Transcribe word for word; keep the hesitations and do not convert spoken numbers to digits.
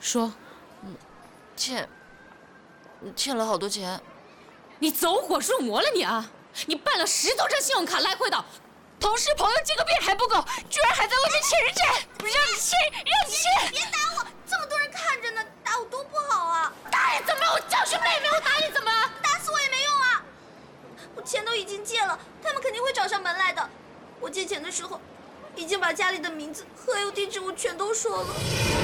说， 欠，欠了好多钱。 你走火入魔了你啊！你办了十多张信用卡来回倒，同事朋友见个面还不够，居然还在外面欠人债！让你欠，让你欠！ 别打我，这么多人看着呢，打我多不好啊！ 打你怎么了？我教训妹妹，我打你怎么了？ 打死我也没用啊！我钱都已经借了，他们肯定会找上门来的。我借钱的时候，已经把家里的名字和邮地址我全都说了。